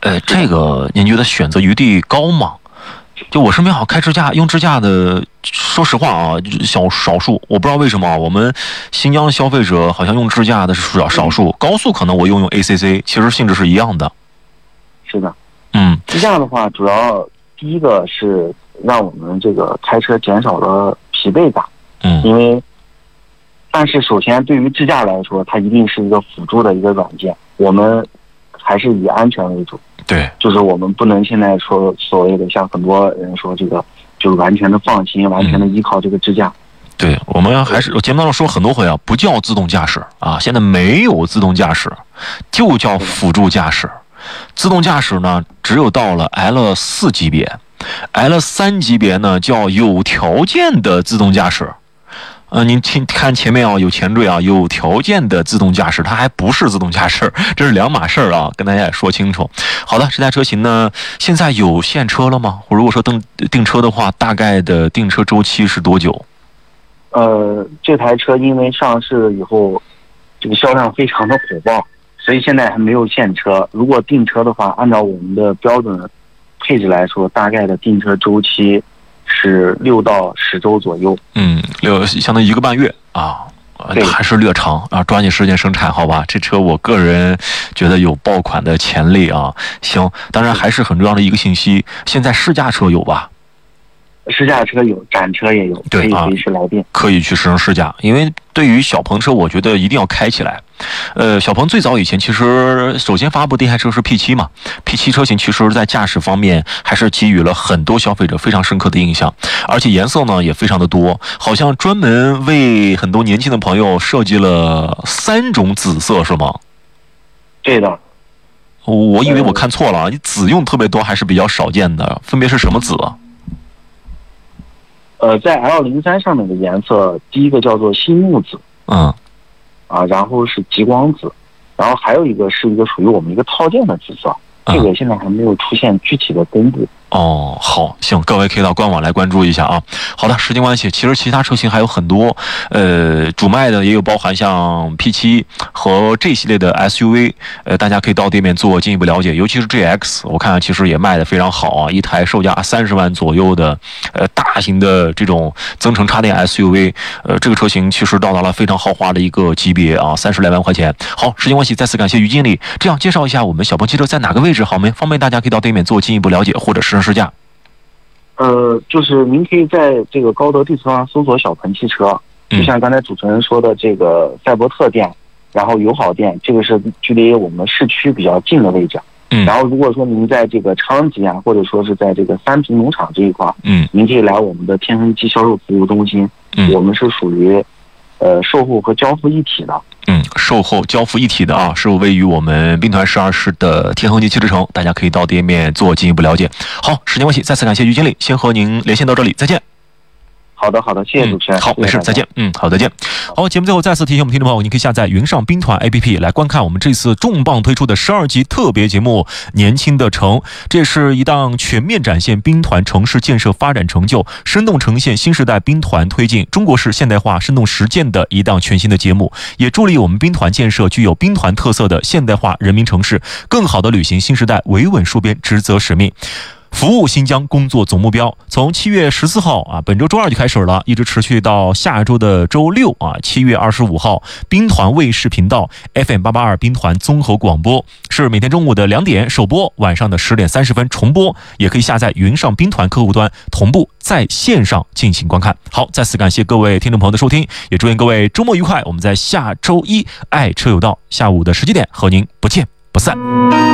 这个您觉得选择余地高吗？就我身边好像开支架用支架的，说实话啊，少数，我不知道为什么我们新疆消费者好像用支架的是少数，高速可能我用 ACC， 其实性质是一样的。 是的，支架的话，主要第一个是让我们这个开车减少了疲惫感，因为，但是首先对于支架来说，它一定是一个辅助的一个软件，我们还是以安全为主。 对， 就是我们不能现在说所谓的像很多人说这个，就是完全的放心，完全的依靠这个支架。 对，我们还是节目当中说很多回啊，不叫自动驾驶啊，现在没有自动驾驶，就叫辅助驾驶。自动驾驶呢，只有到了 L4 级别 ，L3 级别呢叫有条件的自动驾驶。您看前面啊，有前缀啊，有条件的自动驾驶，它还不是自动驾驶，这是两码事啊，跟大家也说清楚。好的，这台车型呢，现在有现车了吗？如果说订车的话，大概的订车周期是多久？ 这台车因为上市以后，这个销量非常的火爆，所以现在还没有现车。如果订车的话，按照我们的标准配置来说，大概的订车周期是6到10周左右。 相当于1个半月啊，还是略长啊，抓紧时间生产，好吧？这车我个人觉得有爆款的潜力啊。行，当然还是很重要的一个信息，现在试驾车有吧？ 试驾车有，展车也有，可以随时来电， 可以去实乘试驾。因为对于小鹏车，我觉得一定要开起来。小鹏最早以前其实首先发布第一台车是 P7 嘛 ，P7 车型其实在驾驶方面还是给予了很多消费者非常深刻的印象，而且颜色呢也非常的多，好像专门为很多年轻的朋友设计了3种紫色，是吗？ 对的。 我以为我看错了，你紫用特别多还是比较少见的，分别是什么紫啊？ 在 L03 上面的颜色，第一个叫做新木紫，然后是极光紫，然后还有一个是一个属于我们一个套件的紫色，这个现在还没有出现具体的公布。 好，行，各位可以到官网来关注一下啊。好的，时间关系，其实其他车型还有很多，主卖的也有包含像 P7 和这系列的 SUV，大家可以到店面做进一步了解，尤其是 GX， 我看其实也卖得非常好啊，一台售价30万左右的，大型的这种增程插电 SUV，这个车型其实到达了非常豪华的一个级别啊，30来万块钱。好，时间关系，再次感谢于经理，这样介绍一下我们小鹏汽车在哪个位置好没？方便大家可以到店面做进一步了解或者实乘试驾。 就是您可以在这个高德地图上搜索小鹏汽车，就像刚才主持人说的这个赛博特店，然后友好店，这个是距离我们市区比较近的位置。然后如果说您在这个昌吉啊，或者说是在这个三平农场这一块，您可以来我们的天恒基销售服务中心，我们是属于售后和交付一体的。售后交付一体的啊，是位于我们兵团12室的天恒基汽车城，大家可以到店面做进一步了解。好，时间关系，再次感谢于经理，先和您连线到这里，再见。好的，谢谢主持人。好，没事，再见。好，再见。好，节目最后再次提醒我们听众朋友，您可以下载云上兵团 APP 来观看我们这次重磅推出的12集特别节目《年轻的城》，这是一档全面展现兵团城市建设发展成就，生动呈现新时代兵团推进中国式现代化生动实践的一档全新的节目，也助力我们兵团建设具有兵团特色的现代化人民城市，更好地履行新时代维稳戍边职责使命。服务新疆工作总目标，从7月14号啊，本周周2就开始了，一直持续到下周的周6啊，7月25号，兵团卫视频道 FM882兵团综合广播是每天中午的2点首播，晚上的10点30分重播，也可以下载云上兵团客户端同步在线上进行观看。好，再次感谢各位听众朋友的收听，也祝愿各位周末愉快。我们在下周1爱车有道下午的17点和您不见不散。